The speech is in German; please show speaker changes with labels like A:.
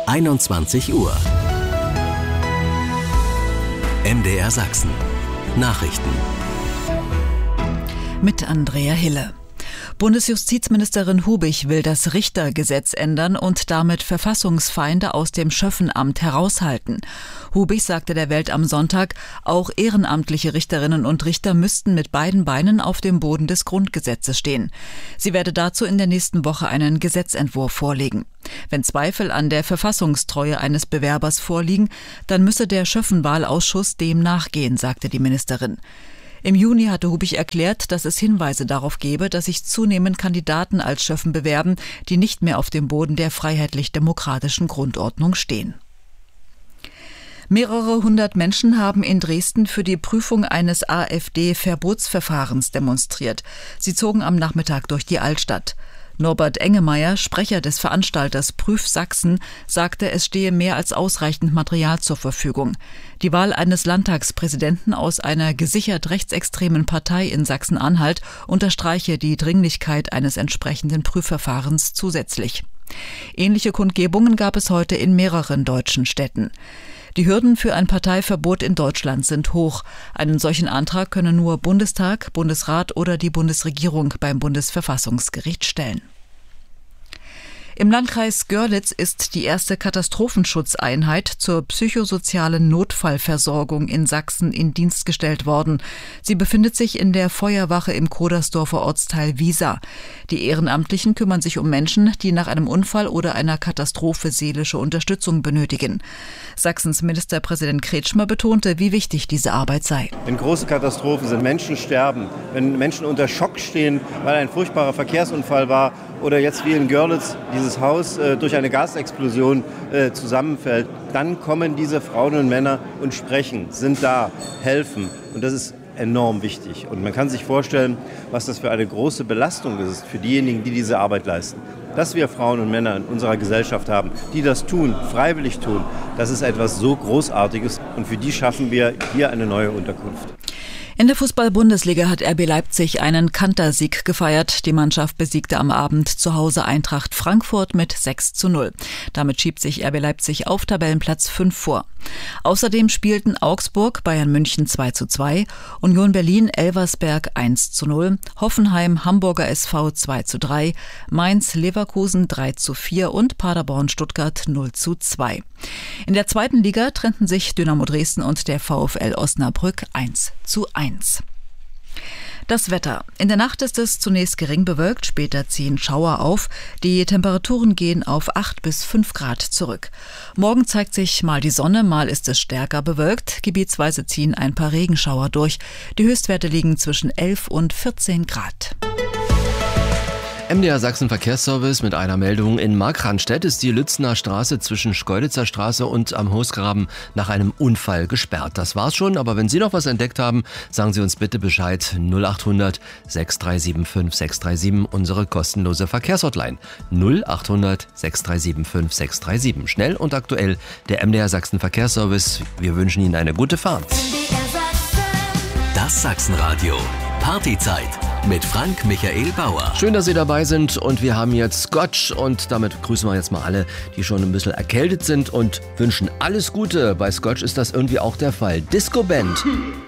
A: 21 Uhr. MDR Sachsen. Nachrichten.
B: Mit Andrea Hille. Bundesjustizministerin Hubig will das Richtergesetz ändern und damit Verfassungsfeinde aus dem Schöffenamt heraushalten. Hubig sagte der Welt am Sonntag, auch ehrenamtliche Richterinnen und Richter müssten mit beiden Beinen auf dem Boden des Grundgesetzes stehen. Sie werde dazu in der nächsten Woche einen Gesetzentwurf vorlegen. Wenn Zweifel an der Verfassungstreue eines Bewerbers vorliegen, dann müsse der Schöffenwahlausschuss dem nachgehen, sagte die Ministerin. Im Juni hatte Hubig erklärt, dass es Hinweise darauf gebe, dass sich zunehmend Kandidaten als Schöffen bewerben, die nicht mehr auf dem Boden der freiheitlich-demokratischen Grundordnung stehen. Mehrere hundert Menschen haben in Dresden für die Prüfung eines AfD-Verbotsverfahrens demonstriert. Sie zogen am Nachmittag durch die Altstadt. Norbert Engemeyer, Sprecher des Veranstalters Prüf Sachsen, sagte, es stehe mehr als ausreichend Material zur Verfügung. Die Wahl eines Landtagspräsidenten aus einer gesichert rechtsextremen Partei in Sachsen-Anhalt unterstreiche die Dringlichkeit eines entsprechenden Prüfverfahrens zusätzlich. Ähnliche Kundgebungen gab es heute in mehreren deutschen Städten. Die Hürden für ein Parteiverbot in Deutschland sind hoch. Einen solchen Antrag können nur Bundestag, Bundesrat oder die Bundesregierung beim Bundesverfassungsgericht stellen. Im Landkreis Görlitz ist die erste Katastrophenschutzeinheit zur psychosozialen Notfallversorgung in Sachsen in Dienst gestellt worden. Sie befindet sich in der Feuerwache im Kodersdorfer Ortsteil Wiesa. Die Ehrenamtlichen kümmern sich um Menschen, die nach einem Unfall oder einer Katastrophe seelische Unterstützung benötigen. Sachsens Ministerpräsident Kretschmer betonte, wie wichtig diese Arbeit sei.
C: Wenn große Katastrophen sind, Menschen sterben, wenn Menschen unter Schock stehen, weil ein furchtbarer Verkehrsunfall war oder jetzt wie in Görlitz dieses Haus durch eine Gasexplosion zusammenfällt, dann kommen diese Frauen und Männer und sprechen, sind da, helfen. Und das ist enorm wichtig. Und man kann sich vorstellen, was das für eine große Belastung ist für diejenigen, die diese Arbeit leisten. Dass wir Frauen und Männer in unserer Gesellschaft haben, die das tun, freiwillig tun, das ist etwas so Großartiges. Und für die schaffen wir hier eine neue Unterkunft.
B: In der Fußball-Bundesliga hat RB Leipzig einen Kantersieg gefeiert. Die Mannschaft besiegte am Abend zu Hause Eintracht Frankfurt mit 6:0. Damit schiebt sich RB Leipzig auf Tabellenplatz 5 vor. Außerdem spielten Augsburg Bayern München 2:2, Union Berlin Elversberg 1:0, Hoffenheim Hamburger SV 2:3, Mainz Leverkusen 3:4 und Paderborn Stuttgart 0:2. In der zweiten Liga trennten sich Dynamo Dresden und der VfL Osnabrück 1:1. Das Wetter. In der Nacht ist es zunächst gering bewölkt, später ziehen Schauer auf. Die Temperaturen gehen auf 8 bis 5 Grad zurück. Morgen zeigt sich mal die Sonne, mal ist es stärker bewölkt. Gebietsweise ziehen ein paar Regenschauer durch. Die Höchstwerte liegen zwischen 11 und 14 Grad.
D: MDR Sachsen Verkehrsservice mit einer Meldung. In Markranstädt ist die Lützner Straße zwischen Schkeuditzer Straße und am Hochgraben nach einem Unfall gesperrt. Das war's schon, aber wenn Sie noch was entdeckt haben, sagen Sie uns bitte Bescheid. 0800 6375 637, unsere kostenlose Verkehrshotline. 0800 6375 637. Schnell und aktuell der MDR Sachsen Verkehrsservice. Wir wünschen Ihnen eine gute Fahrt.
A: Das Sachsenradio. Partyzeit mit Frank Michael Bauer.
D: Schön, dass Sie dabei sind und wir haben jetzt Scotch und damit grüßen wir jetzt mal alle, die schon ein bisschen erkältet sind und wünschen alles Gute. Bei Scotch ist das irgendwie auch der Fall. Disco Band.